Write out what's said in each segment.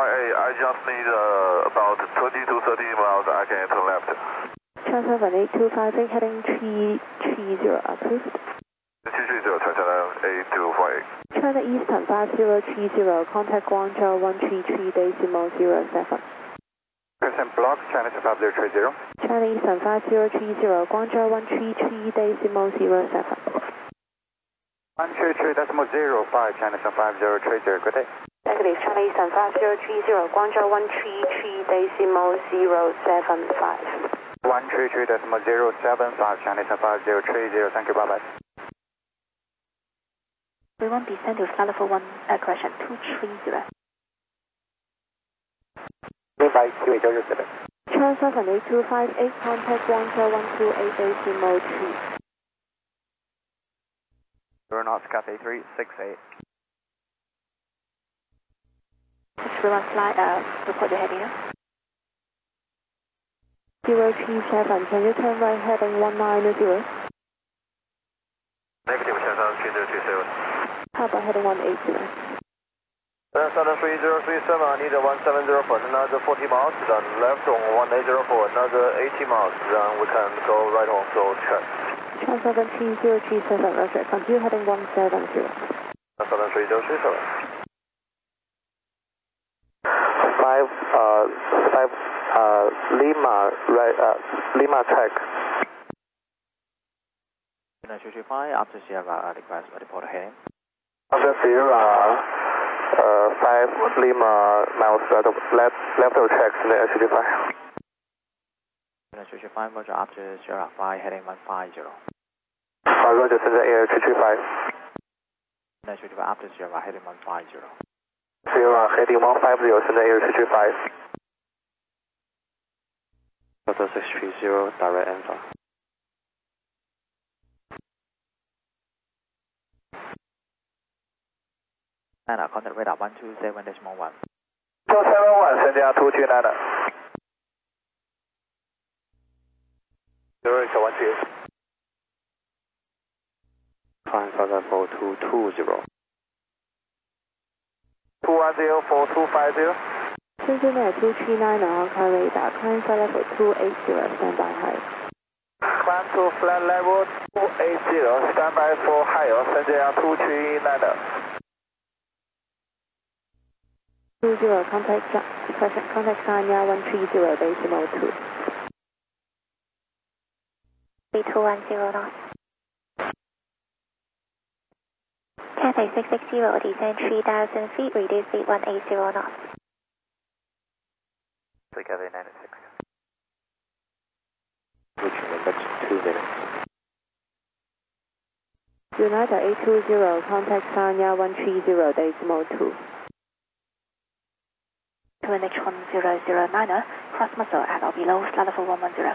I just need about 20 to 30 miles. I can turn left. Channel 78258 heading 330 approved. 730 Channel 8248. China Eastern 5030, contact Guangzhou 133.07. Present block, China 5030. China Eastern 5030, Guangzhou 133.07. 133.05, China 5030, good day. Negative, China Eastern 5030, Guangzhou 133.075. 133.075, China 5030, thank you, bye-bye. We won't be sent to level 1, correction, 230. Goodbye, QA007. China 78258, contact Guangzhou 128.03. Aeronauts Cathay 368. 631 fly, report your heading now. 037, can you turn right heading 190? Negative Channel 3037. How about heading 180? Southern 3037, I need 170 for another 40 miles, then left on 180 for another 80 miles, then we can go right on, so check. Channel 73037, roger, continue heading 170. Southern 3037. 5 Lima, right, Lima track. 225, after Sierra, request for report heading. After Sierra, 5 Lima miles left of track, 225. 225, roger, after Sierra 5, heading 150. Roger, 现在 Air 225. 225, after Sierra, heading 150. Sierra heading 150,现在 Air 225. Delta 630, direct Alpha. Nana, contact radar 127.1. 271,增加229. 012. 554 220. 2104250. Cincinnati 239 on car radar, climb flight level 280, standby high. Climb to flight level 280, standby for higher, Shenzhen 239. 20, contact Sanya 130.2. 3210 knots. Cathay 660, descend 3,000 feet, reduce speed 180 knots. Cathay 96. Reaching the next 2 minutes. United 820, contact Sanya 130.2. To NH 1009, cross muscle at or below level 110.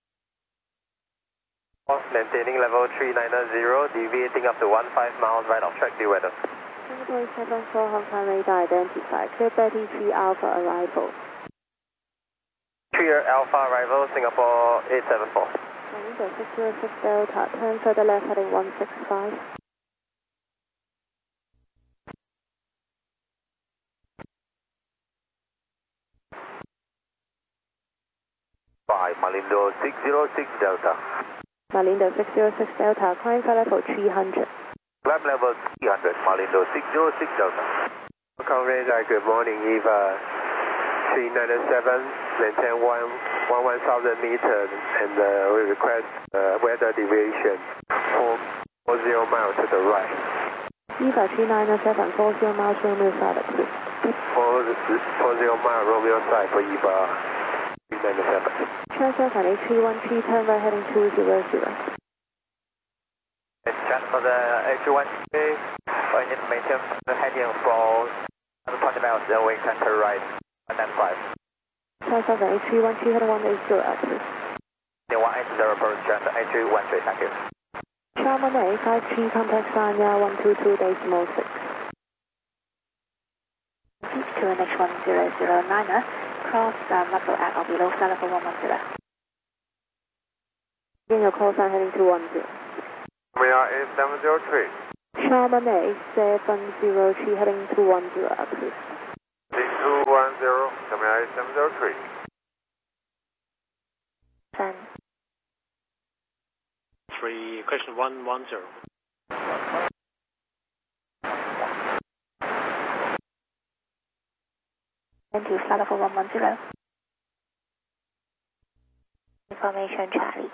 Maintaining level 390, deviating up to 15 miles right of track, the weather. Singapore 74 Hong Kong radar identified, clear Betty 3 Alpha arrival. 3 Alpha arrival, Singapore 874. Window 606 Delta, turn further left heading 165. 5 Malindo 606 Delta. Malindo 606 Delta, climb flight level 300. Climb level 300, Malindo 606 Delta. Hong Kong radar, good morning, EVA 397, maintain 11,000 meters, and we request weather deviation 440 miles to the right. EVA 397, 40 miles Romeo side approved. 40 miles Romeo side for EVA 397. Transfer on A313, turn right heading 200. Check for the A313, we need to maintain the heading for 20 miles, then we can turn right, and then 5. Transfer on A313, heading 180 approved. 180 per transfer, A313, thank you. Charman A53, contact Sanya 122.6. Reach to NH 1009, cross muscle at or below level 110. Begin your call sign heading 210. We are A703. Charman A703 heading 210 approved. 210 703. Fan. 3, question 110. Thank you, flight level 110. Information Charlie.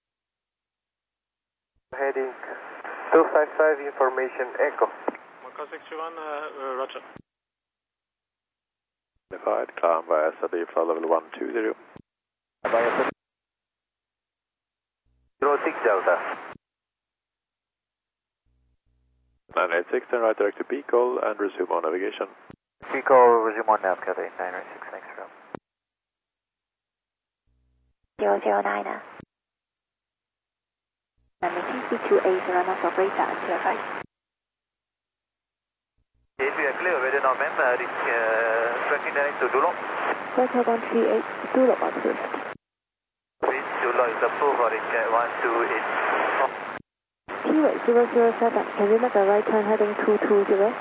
Heading 255, information Echo. Macau 631, roger. Unified, climb by SAB flight level 120. 06 Delta. 986, turn right direct to Beagle and resume on navigation. Pico, resume on nav, Cathay 986, thanks, bro. 009er. Maintain C2A, run off of radar until right. If you are clear, whether or not, reach 29 to Dulong. Hotel 138, Dulong approved. Reach Dulong is approved for reach 128. T-Way 007, can you make a right turn heading 220?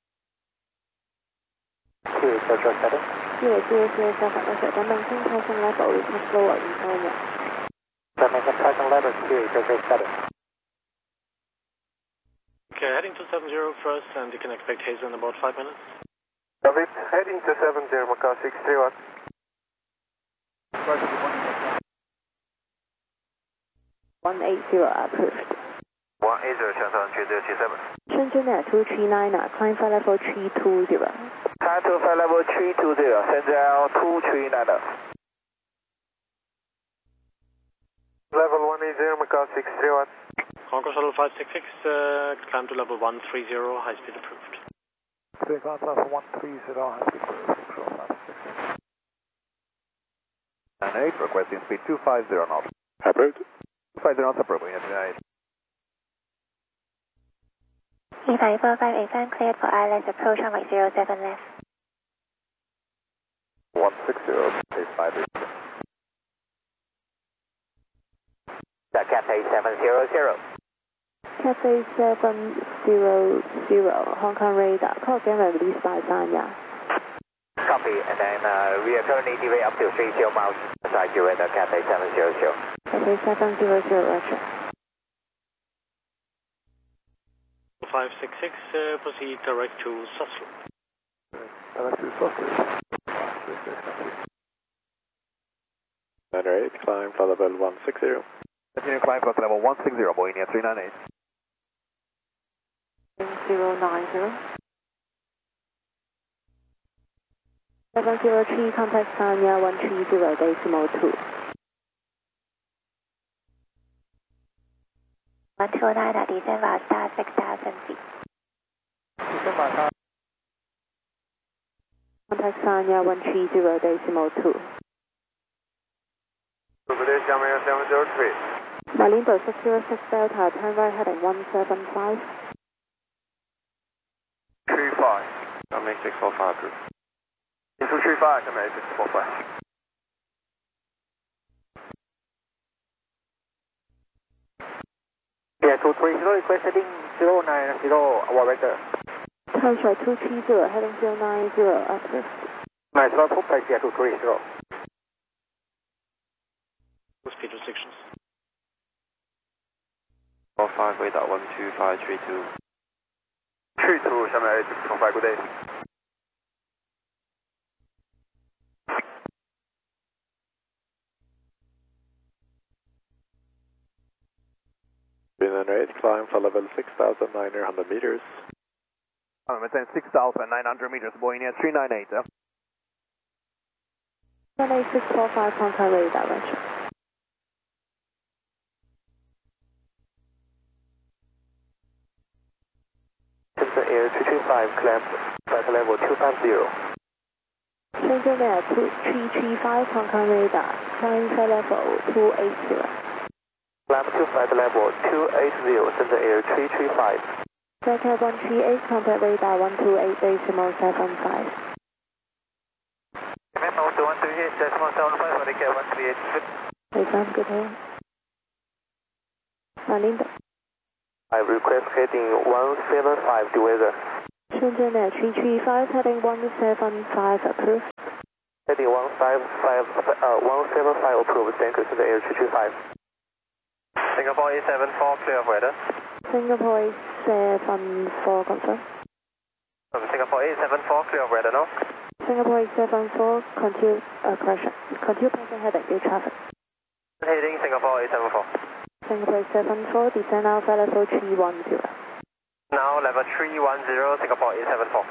T-Way 007. T-Way 007, okay, then maintain passing level, we can slower in area. Maintain passing level, T-Way 007. Okay, heading to 70 first, and you can expect haze in about 5 minutes. David, heading to 70, Macau 631. 180 approved. 180, Shanghai 3077. Shenzhen Air 239er, climb flight level 320. Climb to flight level 320, Shenzhen 239er. Level 180, Macau 631. Hong Kong Shuttle 566, climb to level 130, high speed approved. Climb to level 130, high speed approved. 98, requesting speed 250 knots. Approved. 250 knots approved, we have 98. EVA 4585 cleared for ILS approach on 07 left. 160, pace 580. Cathay 700. Cathay 700, Hong Kong radar, call again release by Sanya. Copy, and then we are currently delay up to 30 miles beside you at Cathay 700. Cathay 700, roger. 566, proceed direct to Sussex. Direct to Sussex. 98, climb flight level 160. Continue climb flight level 160, Boeing 398. 090. 703, contact Sanya 130.2. 129 December star 6000 feet. Contact Sanya 130.2. Malindo 606 Delta, turn right heading 175. 35. Coming 645 group. 235, coming 645. Yeah, 230, request heading 090, our vector. Turn right 230, heading 090, approved. Nice, not hope I see 230. Speed restrictions. 45, wait at 12532. 32, Shanghai 615, good day. Been 98, climb flight level 6,900 meters. Maintain 6,900 meters, Boeing 398. 18645 Hong Kong radar, roger. Air 235, climb flight level 250. Shenzhen Air 2335 Hong Kong radar, climb flight level 280. Climb to flight level 280, Shenzhen Air 335. Delta 138, contact radar 128.75. Remember 128, decimal 75 for the Cat 138. Hey, sounds good here. Malindo. I request heading 175 to weather. Shenzhen Air 335, heading 175, approved. Heading 175 approved, anchor to the air 225. Singapore 874, clear of weather. Singapore 874, confirm. Singapore 874, clear of weather now. Singapore 874, continue correction. Continue passing heading, new traffic. Heading Singapore 874. Singapore 874, descend Alpha level 310. Now level 310, Singapore 874.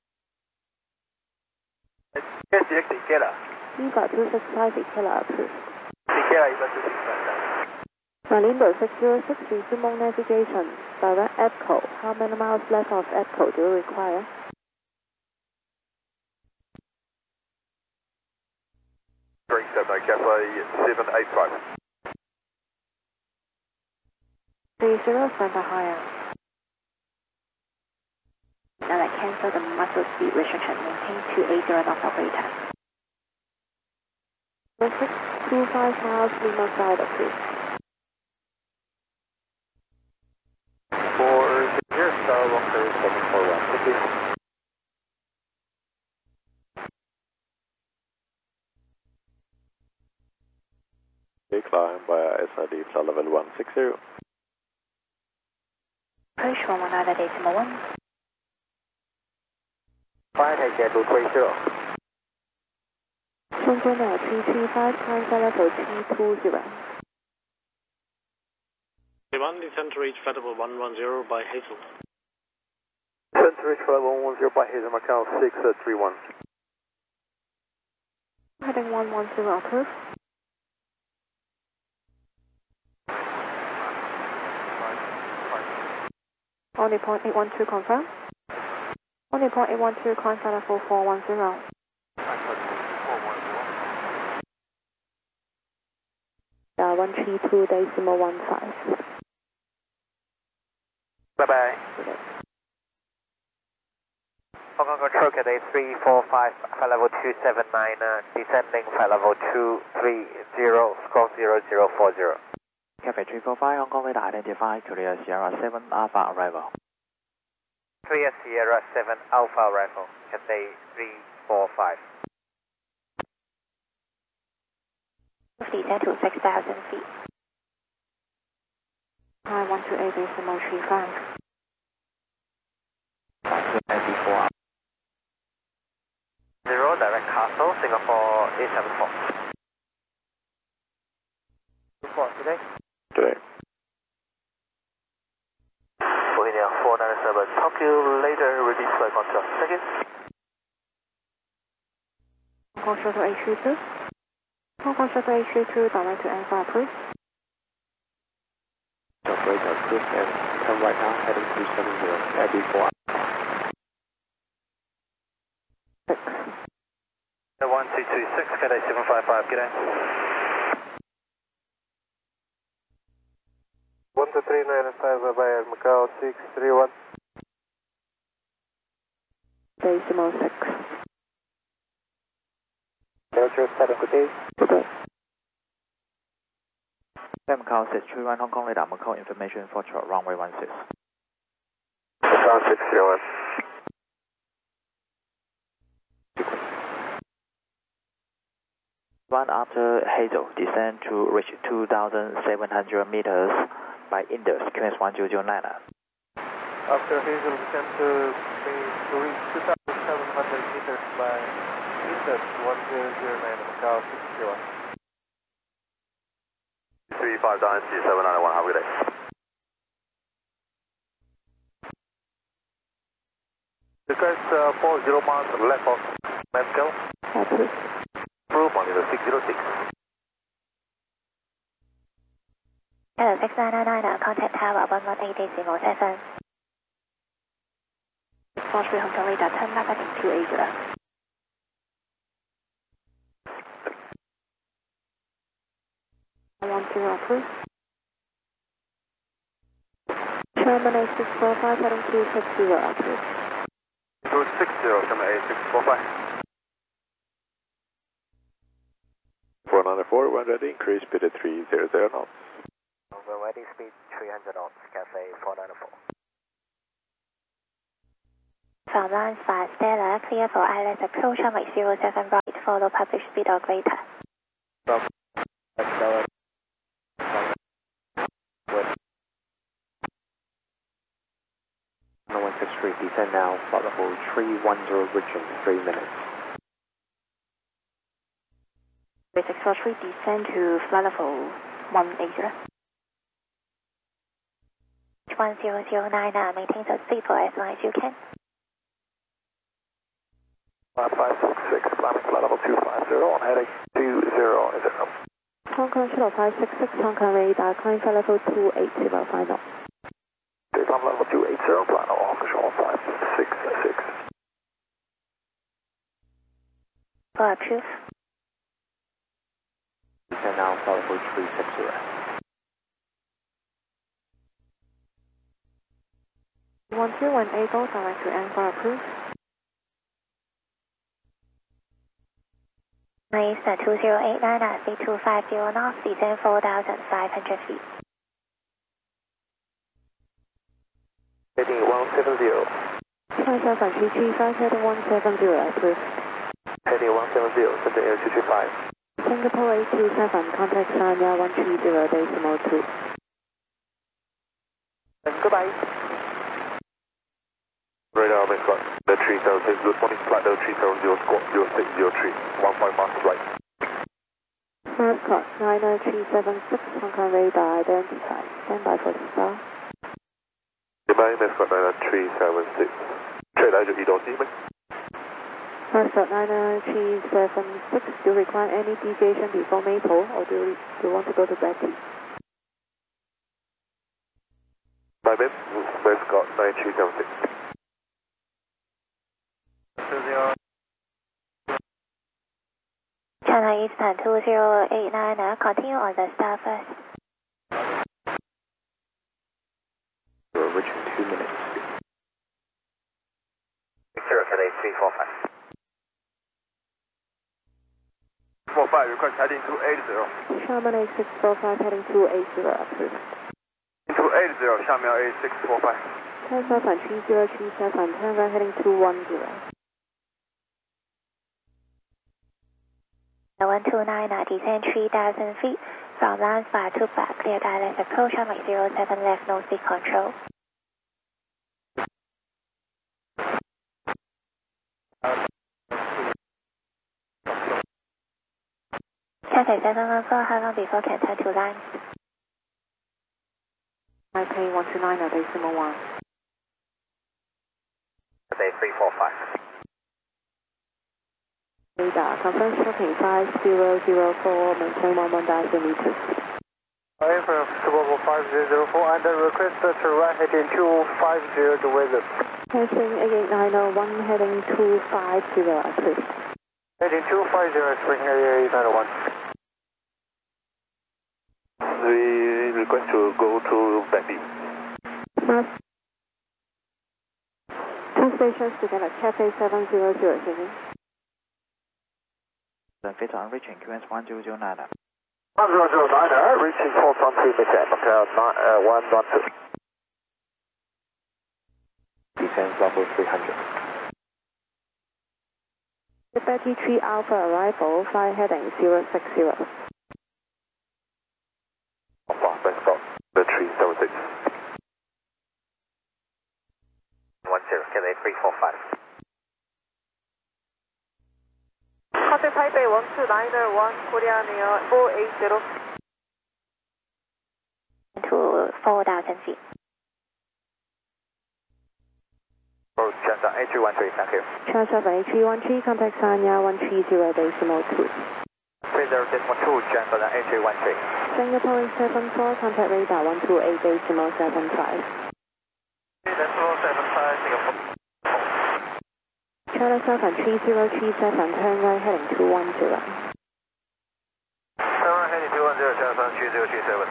Yes, direct Ikela. Eva 265, Ikela approved. Ikela, Eva 265. Malindo 606, resume navigation. Direct EPCO. How many miles left of EPCO do you require? Great 7, Cathay 785. 30, stand by higher. Now I cancel the muscle speed restriction. Maintain 280 knots operator. 625 miles, Lima side approved. 40, Star Walker 741. Thank you. Climb by SID flight level 160. Push 119.1. Flight take Jet 230. Shenzhen 335, climb level T20. One, descend to reach flight level 110 by Hazel. Descend to reach flight 110 by Hazel, Macau 631. Heading 110 approved. Only point 812 confirm. Only point 812, climb level 410. Yeah, 132.15. Bye-bye. Hong Kong Control Cathay 345, flight level 279, descending flight level 230, score 0040. Cathay 345, Hong Kong radar identify, clear Sierra 7 Alpha arrival. Clear Sierra 7 Alpha arrival, Cathay 345. Descend to 6,000 feet. High 128.35. 194. 0, direct Castle, Singapore 874. Report today? Today. Bohemia 497, talk to you later, release flight control. Thank you. Hong Kong Shuttle 832. Hong Kong Shuttle 832, direct to Alpha approved. Operator, cruise and come right now, heading 270, Abbey 4. 6. 1226, Cathay 755, good day. 12395, bye-bye, Macau 631. Decimal 6. Delta 7, good day. Good day. Macau 631, Hong Kong radar, Macau information for short runway 16. Macau 631. Run after Hazel, descend to reach 2,700 meters by Indus, QS 1009. After Hazel, descend to reach 2,700 meters by Indus 1009, Macau 631. 35 down, C791, have a good day. Request 40 miles left of Mescal. Approved. Approve on the 606. Hello, 6999, contact tower 118.7. Force Hong Kong radar, turn left heading 280. Approved. Terminal 645, heading 260, approved. 260, come A645. 494, when ready, increase speed to 300 knots. When ready, speed 300 knots, Cathay 494. From line 5 Stella, clear for ILS approach runway 07 right. follow public speed or greater. Descend now, flight level 310 reaching 3 minutes. 3643, descend to flight level 180. 1009, maintain the speed for as long as you can. 5566, climbing flight level 250, on heading 200. Hong Kong Shuttle 566, Hong Kong radar, climb flight level 280, final. Climb level 280, final, official 566. For approve. Descend now, flight level 360. 1218, go direct to end for approve. Eastern 2089 at speed 250 knots, descend 4,500 feet. Heading 170. 5735, heading 170, approve. Heading 170, send the air 225. Singapore 827, contact Sanya 130.2. Goodbye. Radar, Miss Scott, the 376, good morning, flight level 370, squawk 0603, 15 miles flight. Mascot 99376, Hong Kong radar identified. Stand by for the star. Goodbye, Miss Scott, 99376. Trade agent, you don't see me? Mascot 99376, do you require any deviation before Maple or do you want to go to Betty? Bye, Miss Scott, 9376. China Eastern 2089, continue on the star first. We're reaching 2 minutes. 078 345. Request heading 280. Sharman 8645, heading 280, approved. 280, Xiamen 8645. Transfer from 3037, turn right heading 210. 129, descend 3,000 feet from land 5 to back, clear direct approach, runway 07 left, no speed control. Cathay 714, how long before can turn to land? Taipei 129, decimal 1. Cathay 345. Radar, confirm stroking 5004, maintain 11,000 meters. From Global 5004, and request to right heading 250 to weather. Passing 88901, heading 250, approved. Heading 250, spring area 891. We request to go to Betty. Two stations together, Cathay 700, heading. Then on reaching QS 1009. 1009, reaching 4.3 meter, hotel 112. Descend level 300. The Betty 3 Alpha arrival, flight heading 060. Let's go. The 376. 10, Cathay 345. Cathay Taipei 12901, Korean Air 480. To 4,000 feet. Oh, Chansa A313, thank you. Transfer from A313, contact Sanya 130.2. 30.2, Chansa A313. Singapore 74, contact radar 128.75. 75, Singapore. China Southern 3037, turn right heading 210. Turn right heading 210, Chansa 3037.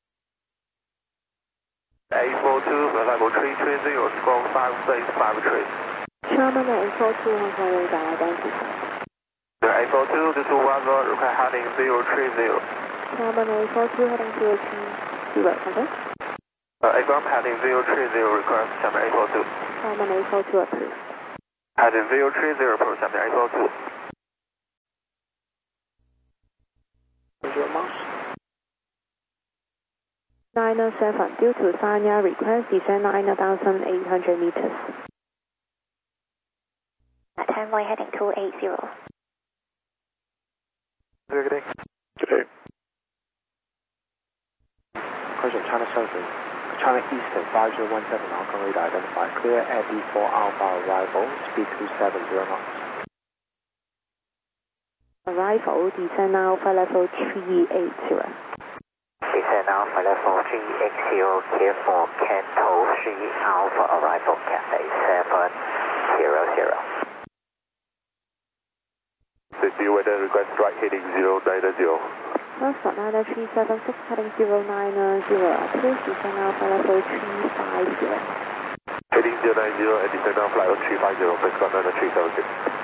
A42, level 330, squawk 5653. Sharman 842, Hong Kong radar identified. The A42, this is weather, request heading 030. Sharman 842, heading 030, contact. A-bomb heading 030, request Sharman 842. Sharman 842, approved. Heading 030, approach Sharman 842. miles. 907, due to Sanya request, descend 9,800 meters. Convoy heading 280. Good day. Good day. Question China Southern, China Eastern 5017, Hong Kong radar identified. Clear Eddie 4 Alpha arrival, speed 270 knots. Arrival, descend now for level 380. Descend now for level 380, clear for Canto 3 Alpha arrival, Cafe 700. City weather request right heading 090. Foxtrot 9376 heading 090, approach descend now for level 350. Heading 090 and descend now flight 350, Foxtrot 9376.